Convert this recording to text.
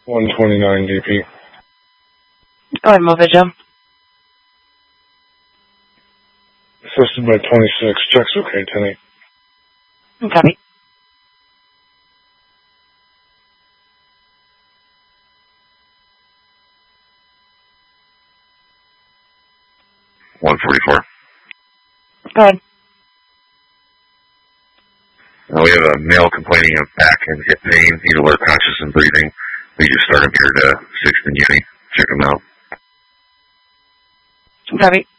129 DP. Go ahead, move it, Joe. Assisted by 26. Check's okay, 10-8. Copy. $144. Go ahead. We have a male complaining of back and hip pain. He's alert, conscious, and breathing. We just started him here to 6th and Uni. Check him out. Copy.